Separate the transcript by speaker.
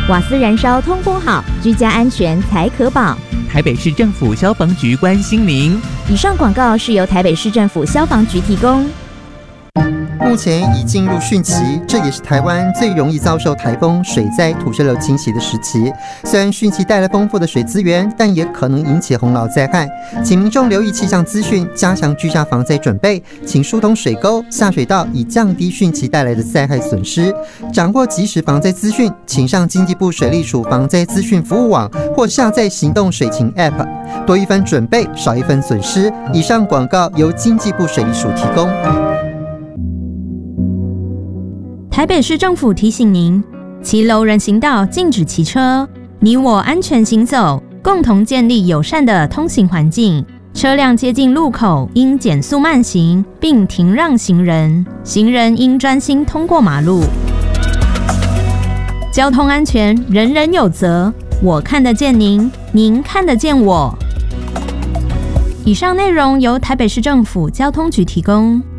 Speaker 1: 瓦斯燃烧通风好，居家安全才可保。
Speaker 2: 台北市政府消防局关心您。
Speaker 1: 以上广告是由台北市政府消防局提供。
Speaker 3: 目前已进入汛期，这也是台湾最容易遭受台风、水灾、土石流侵袭的时期。虽然汛期带来丰富的水资源，但也可能引起洪涝灾害。请民众留意气象资讯，加强居家防灾准备，请疏通水沟、下水道，以降低汛期带来的灾害损失。掌握即时防灾资讯，请上经济部水利署防灾资讯服务网或下载行动水情 App。多一分准备，少一分损失。以上广告由经济部水利署提供。
Speaker 4: 台北市政府提醒您：骑楼人行道禁止骑车，你我安全行走，共同建立友善的通行环境。车辆接近路口应减速慢行，并停让行人，行人应专心通过马路。交通安全人人有责，我看得见您，您看得见我。以上内容由台北市政府交通局提供。